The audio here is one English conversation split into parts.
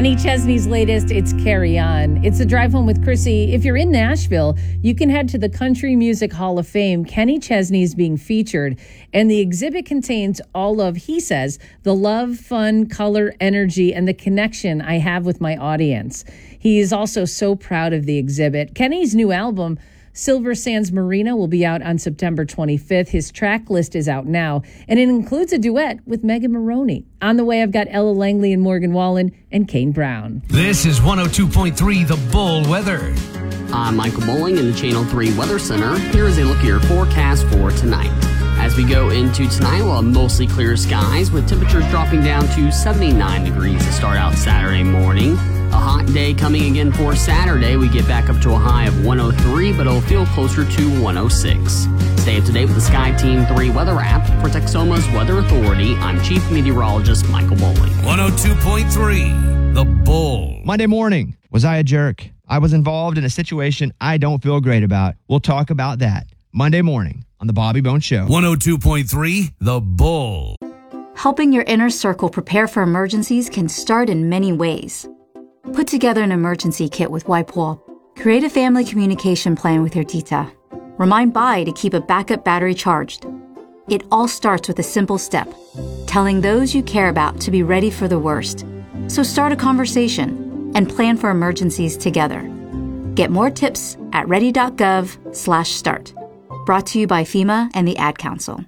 Kenny Chesney's latest, it's Carry On. It's a drive home with Chrissy. If you're in Nashville, you can head to the Country Music Hall of Fame. Kenny Chesney is being featured, and the exhibit contains all of, he says, the love, fun, color, energy, and the connection I have with my audience. He is also so proud of the exhibit. Kenny's new album, Silver Sands Marina, will be out on September 25th. His track list is out now, and it includes a duet with Megan Maroney. On the way, I've got Ella Langley and Morgan Wallen and Kane Brown. This is 102.3 The Bull Weather. I'm Michael Bowling in the Channel 3 Weather Center. Here is a look at your forecast for tonight. As we go into tonight, we'll have mostly clear skies with temperatures dropping down to 79 degrees to start out Saturday morning. A hot day coming again for Saturday. We get back up to a high of 103, but it'll feel closer to 106. Stay up to date with the Sky Team 3 weather app. For Texoma's Weather Authority, I'm Chief Meteorologist Michael Bowling. 102.3 The Bull. Monday morning, was I a jerk? I was involved in a situation I don't feel great about. We'll talk about that Monday morning on The Bobby Bones Show. 102.3 The Bull. Helping your inner circle prepare for emergencies can start in many ways. Put together an emergency kit with WipeWall. Create a family communication plan with your tita. Remind Bai to keep a backup battery charged. It all starts with a simple step, telling those you care about to be ready for the worst. So start a conversation and plan for emergencies together. Get more tips at ready.gov/start. Brought to you by FEMA and the Ad Council.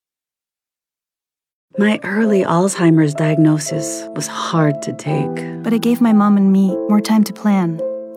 My early Alzheimer's diagnosis was hard to take. But it gave my mom and me more time to plan